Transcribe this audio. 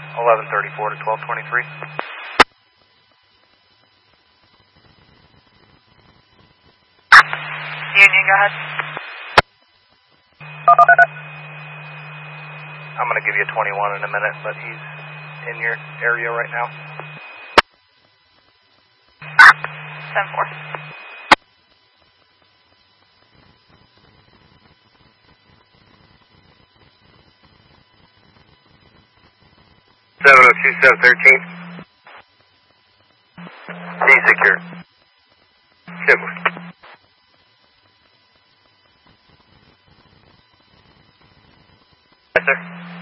1134 to 1223. Union, go ahead. I'm going to give you a 21 in a minute, but he's in your area right now. 10-4. 702-713. C secure. Simple. Yes, sir.